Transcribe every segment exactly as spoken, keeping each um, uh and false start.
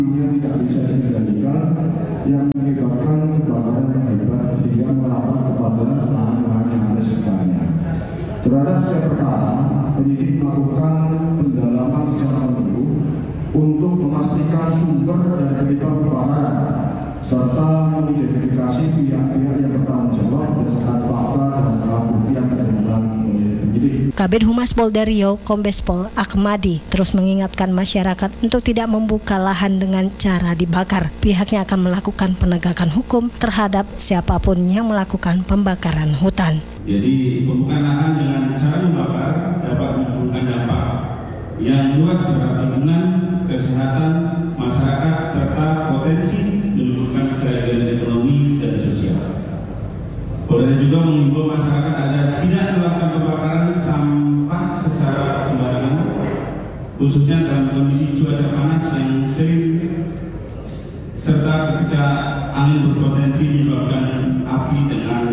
Tidak bisa dikendalikan yang menyebabkan kebakaran yang hebat sehingga merambat kepada lahan-lahan yang ada sekitarnya. Terhadap setiap perkara, penyidik melakukan pendalaman secara menyeluruh untuk memastikan sumber dan penyebab kebakaran serta mengidentifikasi pihak-pihak yang bertanggung jawab berdasarkan fakta dan alat bukti yang ditemukan oleh penyidik. Kabid Humas Polda Riau, Kombes Pol Akmadi, terus mengingatkan masyarakat untuk tidak membuka lahan dengan cara dibakar. Pihaknya akan melakukan penegakan hukum terhadap siapapun yang melakukan pembakaran hutan. Jadi pembukaan lahan dengan cara membakar dapat menimbulkan dampak yang luas terhadap lingkungan, kesehatan, masyarakat, serta potensi menimbulkan kerugian ekonomi dan sosial. Polda juga mengimbau masyarakat agar tidak melakukan pembakaran sampah secara sembarangan, khususnya dalam kondisi cuaca panas yang sering serta ketika angin berpotensi menyebabkan api dengan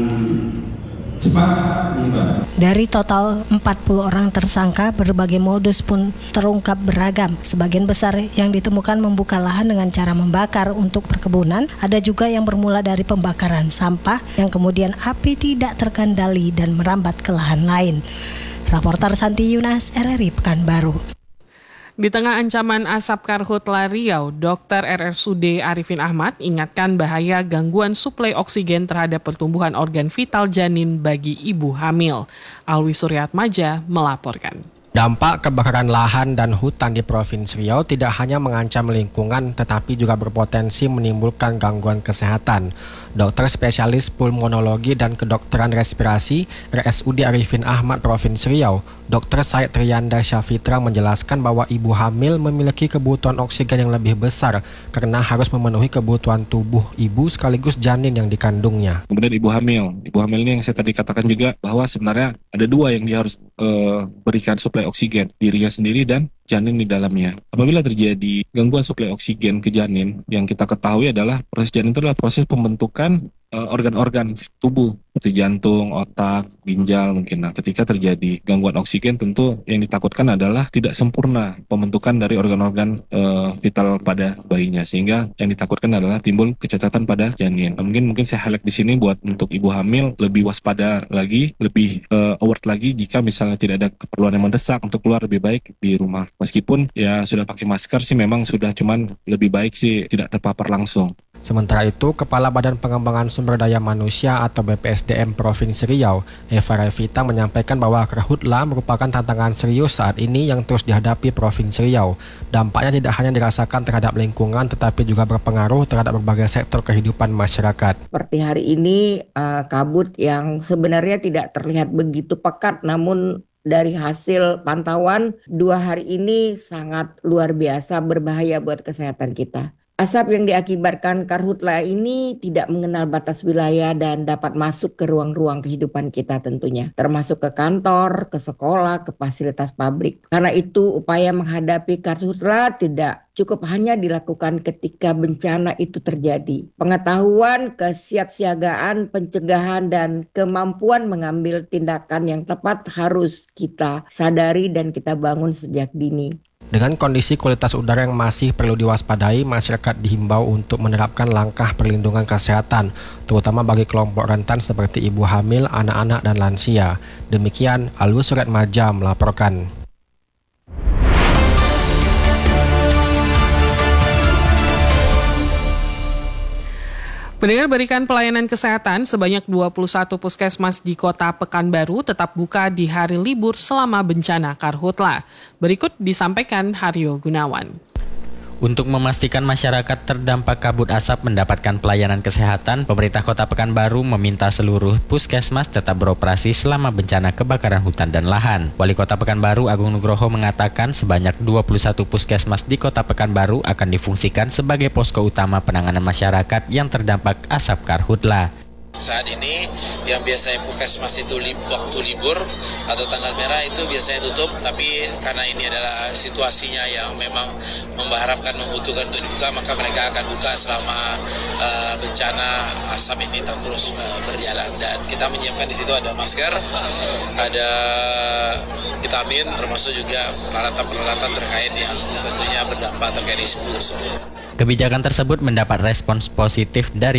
cepat menyebar. Dari total empat puluh orang tersangka, berbagai modus pun terungkap beragam. Sebagian besar yang ditemukan membuka lahan dengan cara membakar untuk perkebunan. Ada juga yang bermula dari pembakaran sampah yang kemudian api tidak terkendali dan merambat ke lahan lain. Raporter Santi Yunas, R R I Pekanbaru. Di tengah ancaman asap karhutla Riau, Dokter R S U D Arifin Ahmad ingatkan bahaya gangguan suplai oksigen terhadap pertumbuhan organ vital janin bagi ibu hamil. Alwi Suryatmaja melaporkan. Dampak kebakaran lahan dan hutan di Provinsi Riau tidak hanya mengancam lingkungan tetapi juga berpotensi menimbulkan gangguan kesehatan. Dokter spesialis pulmonologi dan kedokteran respirasi R S U D Arifin Ahmad Provinsi Riau, Dokter Said Triyanda Syafitra menjelaskan bahwa ibu hamil memiliki kebutuhan oksigen yang lebih besar karena harus memenuhi kebutuhan tubuh ibu sekaligus janin yang dikandungnya. Kemudian ibu hamil, ibu hamil ini yang saya tadi katakan juga bahwa sebenarnya ada dua yang dia harus uh, berikan suplai oksigen, dirinya sendiri dan janin di dalamnya. Apabila terjadi gangguan suplai oksigen ke janin, yang kita ketahui adalah proses janin itu adalah proses pembentukan uh, organ-organ tubuh seperti jantung, otak, ginjal mungkin. Nah, ketika terjadi gangguan oksigen, tentu yang ditakutkan adalah tidak sempurna pembentukan dari organ-organ uh, vital pada bayinya, sehingga yang ditakutkan adalah timbul kecacatan pada janin. Nah, mungkin mungkin saya highlight di sini buat untuk ibu hamil lebih waspada lagi, lebih uh, alert lagi jika misalnya tidak ada keperluan yang mendesak untuk keluar, lebih baik di rumah. Meskipun ya sudah pakai masker sih memang sudah, cuman lebih baik sih tidak terpapar langsung. Sementara itu, Kepala Badan Pengembangan Sumber Daya Manusia atau B P S D M Provinsi Riau, Eva Revita menyampaikan bahwa karhutla merupakan tantangan serius saat ini yang terus dihadapi Provinsi Riau. Dampaknya tidak hanya dirasakan terhadap lingkungan tetapi juga berpengaruh terhadap berbagai sektor kehidupan masyarakat. Seperti hari ini uh, kabut yang sebenarnya tidak terlihat begitu pekat, namun dari hasil pantauan dua hari ini sangat luar biasa berbahaya buat kesehatan kita. Asap yang diakibatkan karhutla ini tidak mengenal batas wilayah dan dapat masuk ke ruang-ruang kehidupan kita tentunya, termasuk ke kantor, ke sekolah, ke fasilitas publik. Karena itu upaya menghadapi karhutla tidak cukup hanya dilakukan ketika bencana itu terjadi. Pengetahuan, kesiapsiagaan, pencegahan, dan kemampuan mengambil tindakan yang tepat harus kita sadari dan kita bangun sejak dini. Dengan kondisi kualitas udara yang masih perlu diwaspadai, masyarakat dihimbau untuk menerapkan langkah perlindungan kesehatan, terutama bagi kelompok rentan seperti ibu hamil, anak-anak, dan lansia. Demikian, Alwi Suryatmaja melaporkan. Pendengar, berikan pelayanan kesehatan sebanyak dua puluh satu puskesmas di Kota Pekanbaru tetap buka di hari libur selama bencana karhutla. Berikut disampaikan Haryo Gunawan. Untuk memastikan masyarakat terdampak kabut asap mendapatkan pelayanan kesehatan, pemerintah Kota Pekanbaru meminta seluruh puskesmas tetap beroperasi selama bencana kebakaran hutan dan lahan. Wali Kota Pekanbaru Agung Nugroho mengatakan sebanyak dua puluh satu puskesmas di Kota Pekanbaru akan difungsikan sebagai posko utama penanganan masyarakat yang terdampak asap karhutla. Saat ini yang biasanya puskesmas itu li, waktu libur atau tanggal merah itu biasanya tutup, tapi karena ini adalah situasinya yang memang mengharapkan membutuhkan untuk dibuka, maka mereka akan buka selama uh, bencana asap ini terus uh, berjalan. Dan kita menyiapkan di situ ada masker, ada vitamin, termasuk juga peralatan-peralatan terkait yang tentunya berdampak terkait isu tersebut. Kebijakan tersebut mendapat respons positif dari